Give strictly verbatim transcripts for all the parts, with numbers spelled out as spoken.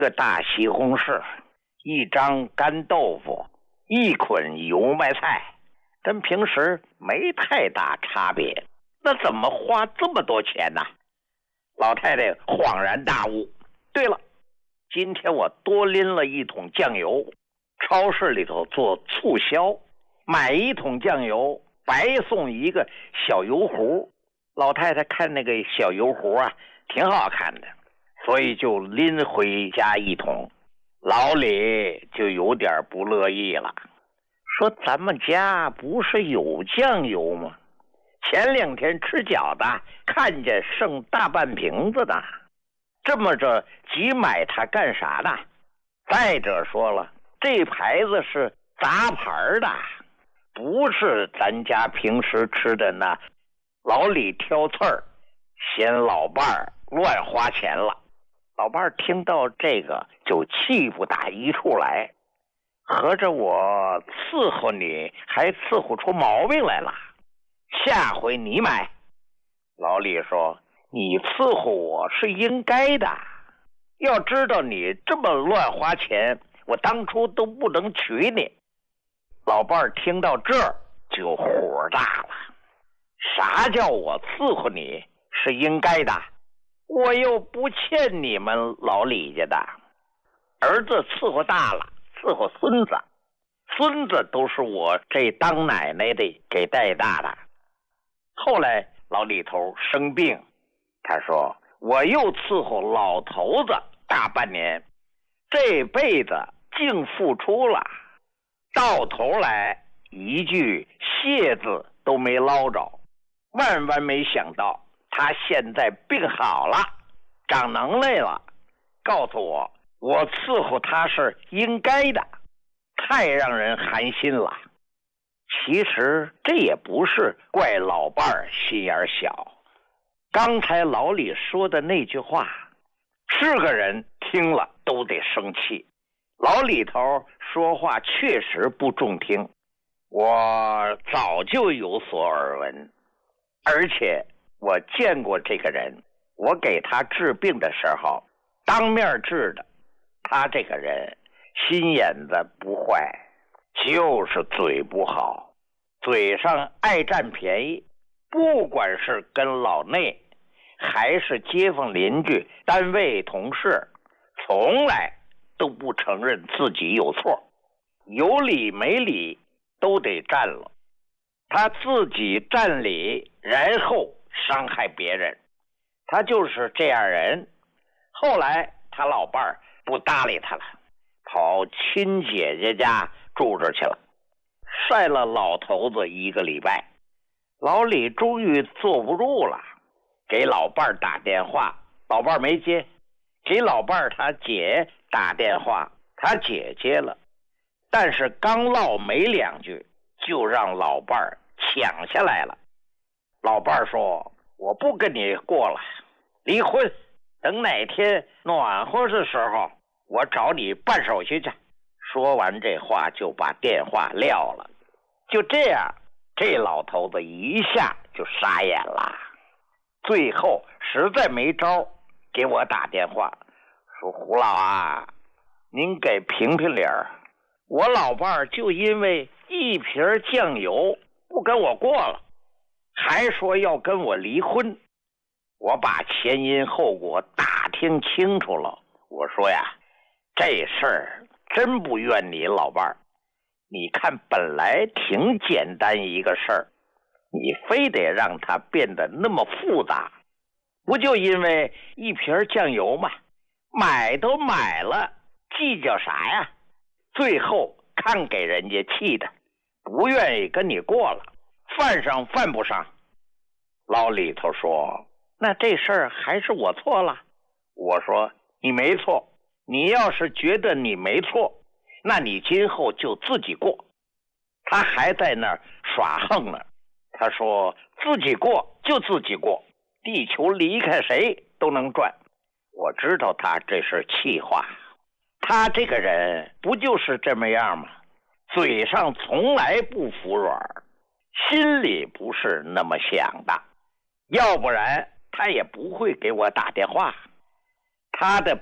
个大西红柿，一张干豆腐，一捆油麦菜，跟平时没太大差别，那怎么花这么多钱呢？老太太恍然大悟，对了，今天我多拎了一桶酱油，超市里头做促销，买一桶酱油白送一个小油壶。老太太看那个小油壶啊挺好看的，所以就拎回家一桶。老李就有点不乐意了，说咱们家不是有酱油吗？前两天吃饺子看见剩大半瓶子的，这么着急买它干啥呢？再者说了，这牌子是杂牌的，不是咱家平时吃的那。老李挑刺儿，嫌老伴儿乱花钱了。老伴儿听到这个就气不打一处来，合着我伺候你还伺候出毛病来了，下回你买。老李说，你伺候我是应该的，要知道你这么乱花钱，我当初都不能娶你。老伴儿听到这儿就火大了，啥叫我伺候你是应该的？我又不欠你们老李家的。儿子伺候大了，伺候孙子，孙子都是我这当奶奶的给带大的。后来老李头生病，他说我又伺候老头子大半年，这辈子净付出了，到头来一句谢字都没捞着。万万没想到他现在病好了，长能耐了，告诉我我伺候他是应该的，太让人寒心了。其实这也不是怪老伴儿心眼小，刚才老李说的那句话，是个人听了都得生气。老李头说话确实不中听，我早就有所耳闻，而且我见过这个人，我给他治病的时候当面治的。他这个人心眼子不坏，就是嘴不好，嘴上爱占便宜，不管是跟老内还是街坊邻居单位同事，从来都不承认自己有错，有理没理都得占了，他自己占理，然后伤害别人，他就是这样人。后来他老伴儿不搭理他了，跑亲姐姐家住着去了，晒了老头子一个礼拜。老李终于坐不住了，给老伴儿打电话，老伴儿没接，给老伴儿他姐打电话，他姐接了，但是刚唠没两句就让老伴儿抢下来了。老伴儿说，我不跟你过了，离婚，等哪天暖和的时候我找你办手续去。说完这话就把电话撂了。就这样，这老头子一下就傻眼了，最后实在没招，给我打电话说，胡老啊，您给评评理儿，我老伴儿就因为一瓶酱油不跟我过了，还说要跟我离婚。我把前因后果打听清楚了，我说呀，这事儿真不怨你老伴儿，你看本来挺简单一个事儿，你非得让它变得那么复杂，不就因为一瓶酱油吗？买都买了，计较啥呀？最后看给人家气的，不愿意跟你过了，犯上犯不上。老李头说，那这事儿还是我错了。我说，你没错，你要是觉得你没错，那你今后就自己过。他还在那儿耍横呢，他说自己过就自己过，地球离开谁都能转。我知道他这是气话，他这个人不就是这么样吗？嘴上从来不服软，心里不是那么想的，要不然他也不会给我打电话。他的病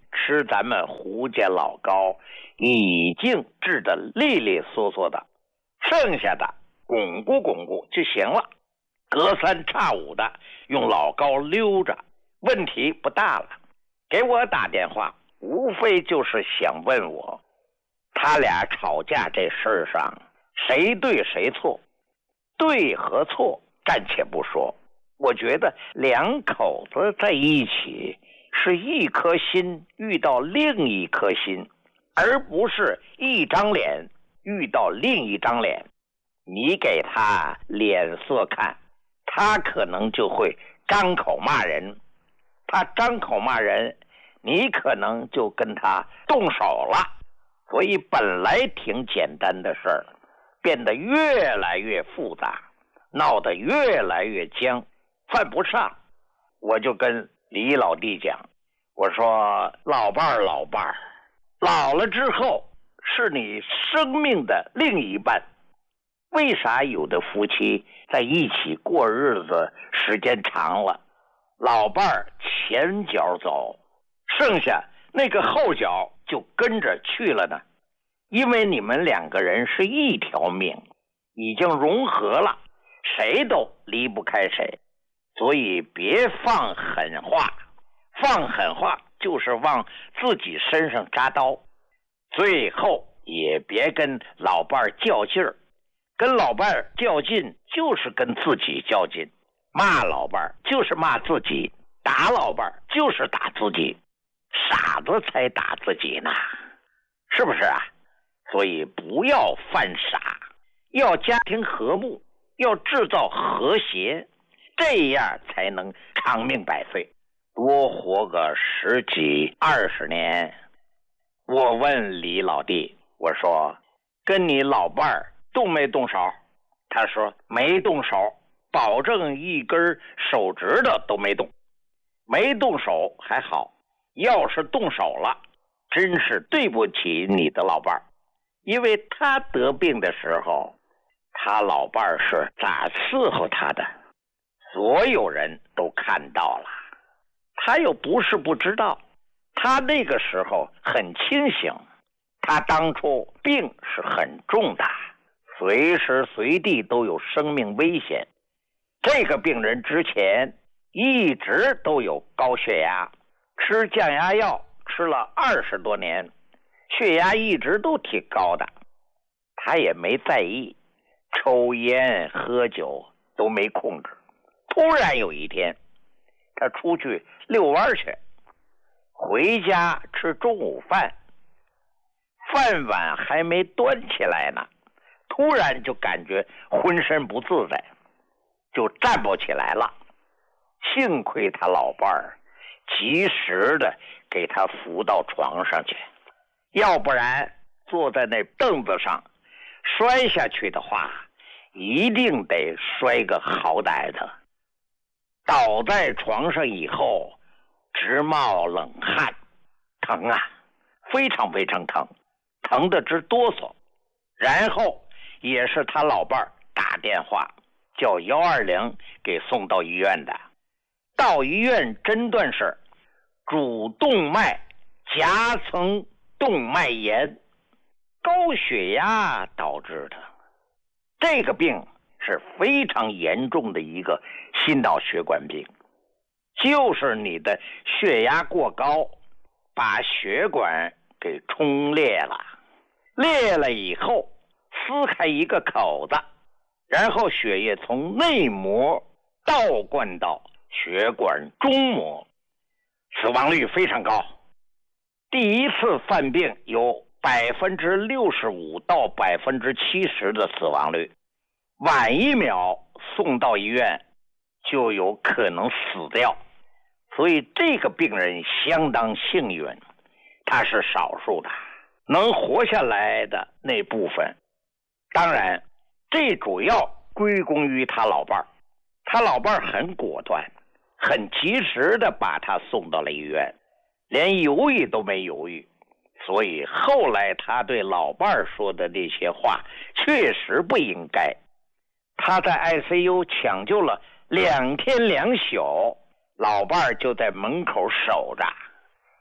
吃咱们胡家老高已经治得利利索索的，剩下的巩固巩固就行了。隔三差五的用老高溜着，问题不大了。给我打电话，无非就是想问我，他俩吵架这事上谁对谁错。对和错暂且不说，我觉得两口子在一起是一颗心遇到另一颗心，而不是一张脸遇到另一张脸。你给他脸色看，他可能就会张口骂人，他张口骂人，你可能就跟他动手了。所以本来挺简单的事儿，变得越来越复杂，闹得越来越僵，犯不上。我就跟李老弟讲，我说老伴儿老伴儿，老了之后是你生命的另一半。为啥有的夫妻在一起过日子时间长了，老伴儿前脚走，剩下那个后脚就跟着去了呢？因为你们两个人是一条命，已经融合了，谁都离不开谁。所以别放狠话，放狠话就是往自己身上扎刀。最后也别跟老伴儿较劲儿，跟老伴儿较劲就是跟自己较劲，骂老伴儿就是骂自己，打老伴儿就是打自己，傻子才打自己呢，是不是啊？所以不要犯傻，要家庭和睦，要制造和谐，这样才能长命百岁，多活个十几二十年。我问李老弟，我说跟你老伴儿动没动手？他说没动手，保证一根手指头都没动。没动手还好，要是动手了，真是对不起你的老伴儿。因为他得病的时候，他老伴儿是咋伺候他的，所有人都看到了。他又不是不知道，他那个时候很清醒，他当初病是很重的，随时随地都有生命危险。这个病人之前一直都有高血压，吃降压药吃了二十多年，血压一直都挺高的，他也没在意，抽烟喝酒都没控制。突然有一天，他出去遛弯去，回家吃中午饭，饭碗还没端起来呢，突然就感觉浑身不自在，就站不起来了。幸亏他老伴儿及时的给他扶到床上去，要不然坐在那凳子上摔下去的话，一定得摔个好歹的。倒在床上以后直冒冷汗，疼啊，非常非常疼，疼得直哆嗦。然后也是他老伴儿打电话叫一二零给送到医院的。到医院诊断是主动脉夹层动脉炎，高血压导致的。这个病是非常严重的一个心脑血管病，就是你的血压过高，把血管给冲裂了，裂了以后撕开一个口子，然后血液从内膜倒灌到血管中膜，死亡率非常高。第一次犯病有百分之六十五到百分之七十的死亡率，晚一秒送到医院就有可能死掉。所以这个病人相当幸运，他是少数的能活下来的那部分。当然这主要归功于他老伴儿，他老伴儿很果断，很及时的把他送到了医院，连犹豫都没犹豫。所以后来他对老伴儿说的那些话确实不应该。他在 I C U 抢救了两天两宿，老伴儿就在门口守着，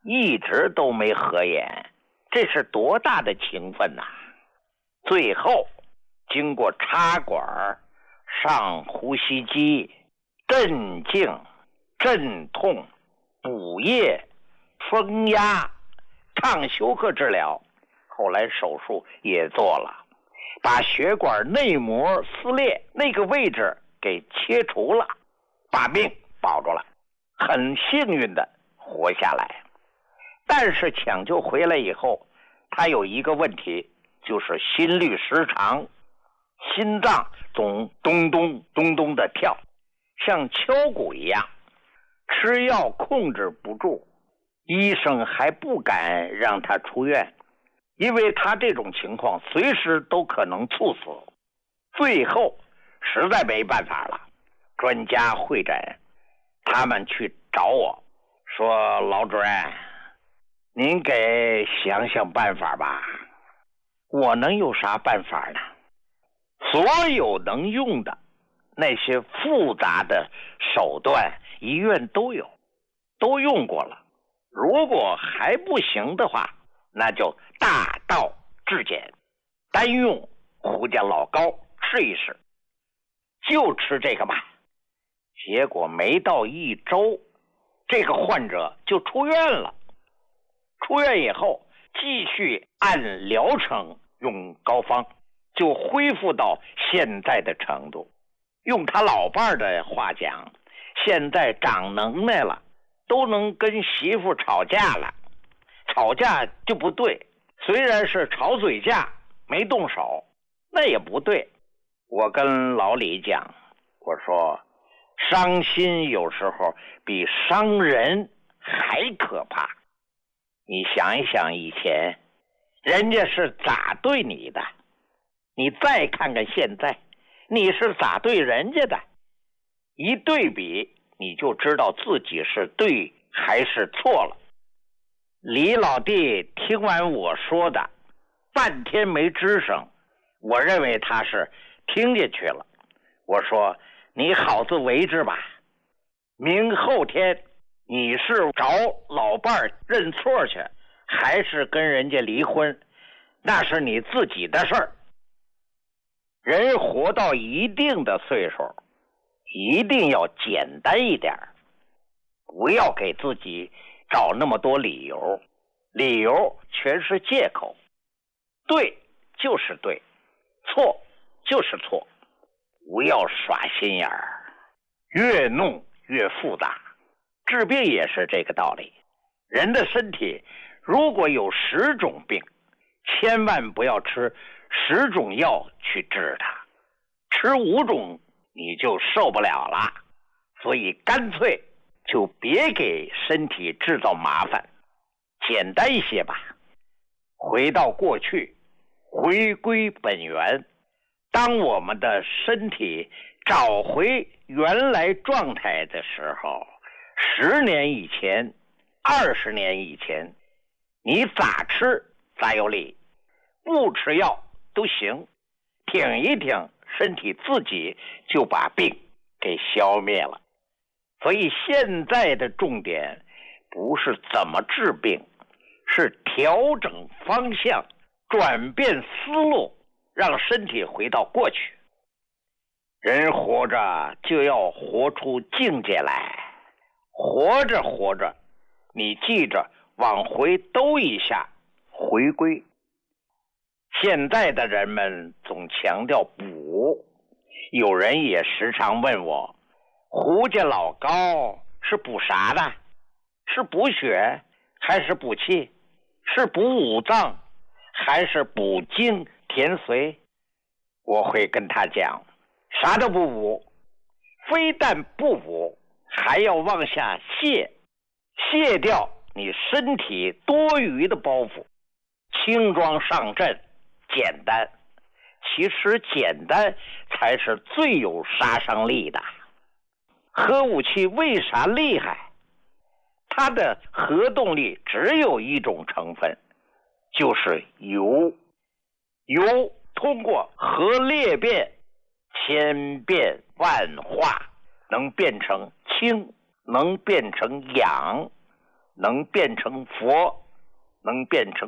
一直都没合眼，这是多大的情分呐！最后经过插管、上呼吸机、镇静、镇痛、补液、封压、抗休克治疗，后来手术也做了，把血管内膜撕裂那个位置给切除了，把命保住了，很幸运的活下来。但是抢救回来以后，他有一个问题，就是心律失常，心脏总咚咚咚咚的跳，像敲鼓一样，吃药控制不住，医生还不敢让他出院，因为他这种情况随时都可能猝死。最后实在没办法了，专家会诊，他们去找我说，老主任，您给想想办法吧。我能有啥办法呢？所有能用的那些复杂的手段，医院都有，都用过了。如果还不行的话，那就大道至简，单用胡家老膏试一试，就吃这个吧。结果没到一周，这个患者就出院了。出院以后继续按疗程用膏方，就恢复到现在的程度。用他老伴儿的话讲，现在长能耐了，都能跟媳妇吵架了。吵架就不对，虽然是吵嘴架，没动手，那也不对。我跟老李讲，我说伤心有时候比伤人还可怕。你想一想以前人家是咋对你的，你再看看现在你是咋对人家的，一对比你就知道自己是对还是错了。李老弟听完我说的半天没吱声，我认为他是听进去了。我说你好自为之吧，明后天你是找老伴儿认错去，还是跟人家离婚，那是你自己的事儿。人活到一定的岁数，一定要简单一点，不要给自己找那么多理由，理由全是借口。对就是对，错就是错，不要耍心眼儿，越弄越复杂。治病也是这个道理，人的身体如果有十种病，千万不要吃十种药去治它，吃五种你就受不了了。所以干脆就别给身体制造麻烦，简单一些吧。回到过去，回归本源，当我们的身体找回原来状态的时候，十年以前，二十年以前，你咋吃咋有理，不吃药都行，挺一挺，身体自己就把病给消灭了。所以现在的重点不是怎么治病，是调整方向，转变思路，让身体回到过去。人活着就要活出境界来，活着活着，你记着往回兜一下，回归。现在的人们总强调补，有人也时常问我，胡家老膏是补啥的？是补血还是补气？是补五脏还是补精填髓？我会跟他讲，啥都不补，非但不补，还要往下卸，卸掉你身体多余的包袱，轻装上阵，简单。其实简单才是最有杀伤力的。核武器为啥厉害？它的核动力只有一种成分，就是铀。铀通过核裂变，千变万化，能变成氢，能变成氧， 能变成佛，能变成